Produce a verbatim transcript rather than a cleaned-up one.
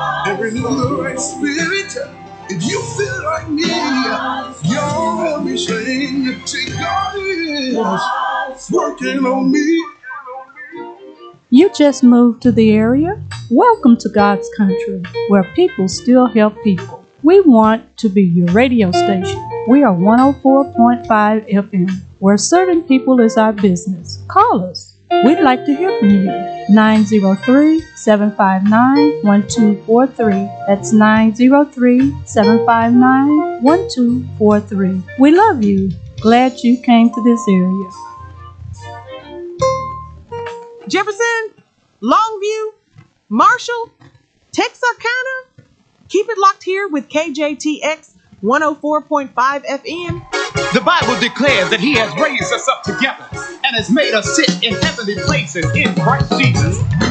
and renew the right spirit. If you feel like me, y'all help me sing. See, God is working on me. You just moved to the area? Welcome to God's country, where people still help people. We want to be your radio station. We are one oh four point five F M, where serving people is our business. Call us. We'd like to hear from you. nine zero three, seven five nine, one two four three. That's nine zero three, seven five nine, one two four three. We love you. Glad you came to this area. Jefferson, Longview, Marshall, Texarkana. Keep it locked here with K J T X one oh four point five F M. The Bible declares that He has raised us up together and has made us sit in heavenly places in Christ Jesus.